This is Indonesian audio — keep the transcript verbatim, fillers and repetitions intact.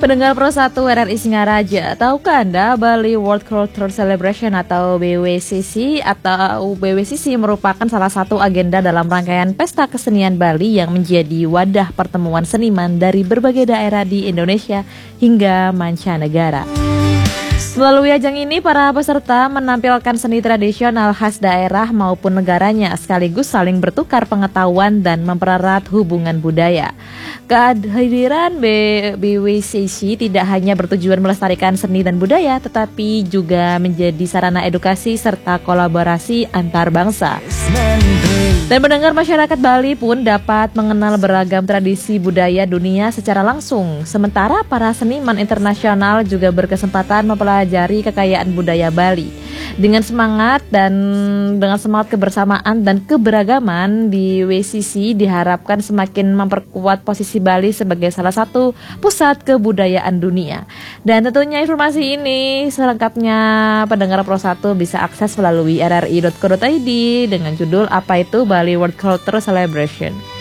Pendengar Pro satu R R I Singaraja, tahukah Anda Bali World Cultural Celebration atau B W C C atau B W C C merupakan salah satu agenda dalam rangkaian Pesta Kesenian Bali yang menjadi wadah pertemuan seniman dari berbagai daerah di Indonesia hingga mancanegara. Melalui ajang ini, para peserta menampilkan seni tradisional khas daerah maupun negaranya, sekaligus saling bertukar pengetahuan dan mempererat hubungan budaya. Kehadiran B W C C tidak hanya bertujuan melestarikan seni dan budaya, tetapi juga menjadi sarana edukasi serta kolaborasi antar bangsa. Dan mendengar masyarakat Bali pun dapat mengenal beragam tradisi budaya dunia secara langsung. Sementara para seniman internasional juga berkesempatan mempelajari kekayaan budaya Bali. Dengan semangat dan dengan semangat kebersamaan dan keberagaman, B W C C diharapkan semakin memperkuat posisi Bali sebagai salah satu pusat kebudayaan dunia. Dan tentunya informasi ini selengkapnya pendengar Pro satu bisa akses melalui r r i dot co dot i d dengan judul Apa Itu Bali World Cultural Celebration.